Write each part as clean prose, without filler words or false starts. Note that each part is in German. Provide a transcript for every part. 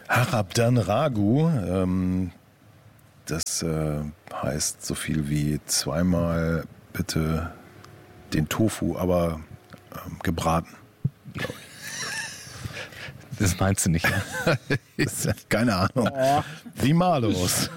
Harabdan Ragu, das heißt so viel wie zweimal bitte den Tofu, aber gebraten, glaube ich. Das meinst du nicht, ja? Keine Ahnung. Oh. Wie mallos.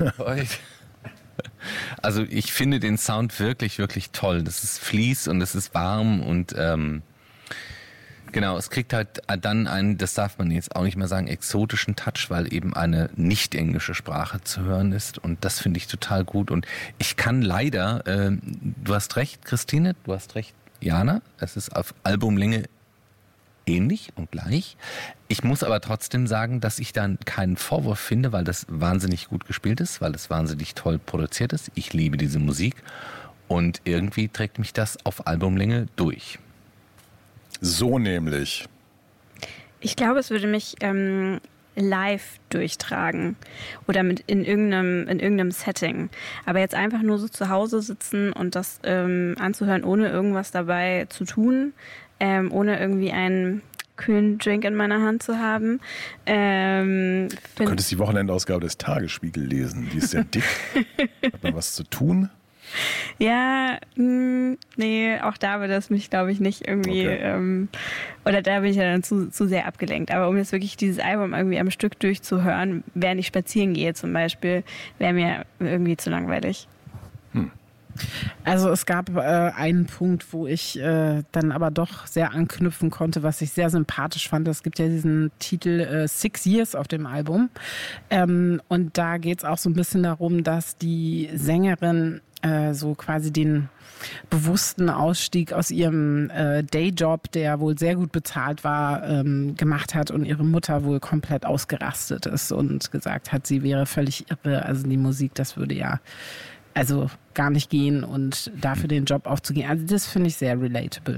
Also ich finde den Sound wirklich, wirklich toll. Das ist Fleece und es ist warm und genau, es kriegt halt dann einen, das darf man jetzt auch nicht mehr sagen, exotischen Touch, weil eben eine nicht englische Sprache zu hören ist und das finde ich total gut und ich kann leider, du hast recht, Christine, du hast recht, Jana, es ist auf Albumlänge ähnlich und gleich. Ich muss aber trotzdem sagen, dass ich dann keinen Vorwurf finde, weil das wahnsinnig gut gespielt ist, weil es wahnsinnig toll produziert ist. Ich liebe diese Musik und irgendwie trägt mich das auf Albumlänge durch. So nämlich. Ich glaube, es würde mich live durchtragen oder in irgendeinem Setting. Aber jetzt einfach nur so zu Hause sitzen und das anzuhören, ohne irgendwas dabei zu tun, ohne irgendwie einen kühlen Drink in meiner Hand zu haben. Du könntest die Wochenendausgabe des Tagesspiegel lesen. Die ist sehr dick. Hat man was zu tun? Ja, nee, auch da würde es mich, glaube ich, nicht irgendwie, Okay. Oder da bin ich ja dann zu sehr abgelenkt. Aber um jetzt wirklich dieses Album irgendwie am Stück durchzuhören, während ich spazieren gehe zum Beispiel, wäre mir irgendwie zu langweilig. Also es gab einen Punkt, wo ich dann aber doch sehr anknüpfen konnte, was ich sehr sympathisch fand. Es gibt ja diesen Titel 6 Years auf dem Album. Und da geht es auch so ein bisschen darum, dass die Sängerin so quasi den bewussten Ausstieg aus ihrem Dayjob, der wohl sehr gut bezahlt war, gemacht hat und ihre Mutter wohl komplett ausgerastet ist und gesagt hat, sie wäre völlig irre. Also die Musik, das würde ja also gar nicht gehen und dafür den Job aufzugehen. Also das finde ich sehr relatable.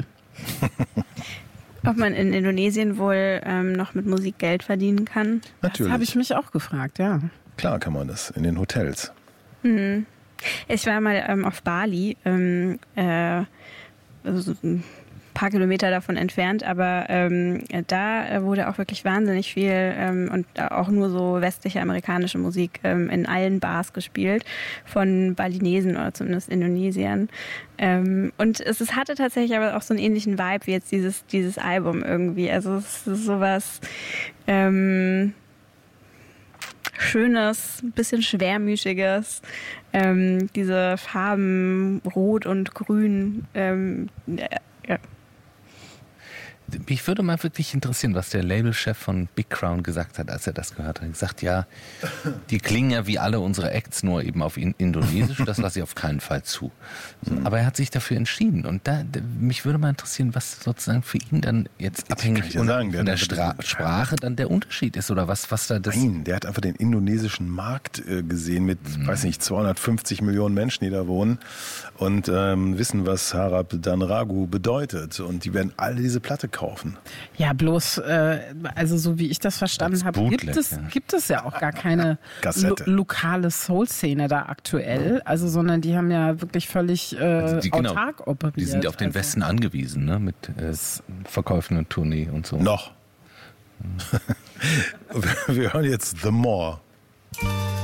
Ob man in Indonesien wohl noch mit Musik Geld verdienen kann? Natürlich. Das habe ich mich auch gefragt, ja. Klar kann man das in den Hotels. Ich war mal auf Bali, also ein paar Kilometer davon entfernt, aber da wurde auch wirklich wahnsinnig viel und auch nur so westliche amerikanische Musik in allen Bars gespielt von Balinesen oder zumindest Indonesiern. Und es hatte tatsächlich aber auch so einen ähnlichen Vibe wie jetzt dieses Album irgendwie. Also es ist sowas Schönes, ein bisschen Schwermütiges. Diese Farben Rot und Grün. Ja. Mich würde mal wirklich interessieren, was der Labelchef von Big Crown gesagt hat, als er das gehört hat. Er hat gesagt, ja, die klingen ja wie alle unsere Acts, nur eben auf Indonesisch, das lasse ich auf keinen Fall zu. So, aber er hat sich dafür entschieden und mich würde mal interessieren, was sozusagen für ihn dann jetzt abhängig ja sagen, von der der Sprache dann der Unterschied ist oder was da das... Nein, der hat einfach den indonesischen Markt gesehen mit, weiß nicht, 250 Millionen Menschen, die da wohnen und wissen, was Harabdan Ragu bedeutet und die werden alle diese Platte kaufen. Ja, bloß, also so wie ich das verstanden habe, gibt es ja auch gar keine Kassette. lokale Soul-Szene da aktuell, also sondern die haben ja wirklich völlig autark operiert. Die sind auf den Westen angewiesen, ne, mit Verkäufen und Tournee und so. Noch. Wir hören jetzt The More.